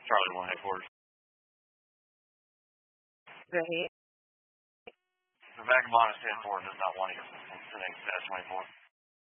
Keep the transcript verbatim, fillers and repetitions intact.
Charlie one headquarters. Right. The vagabond is ten four does not want you. It's the next S twenty-four.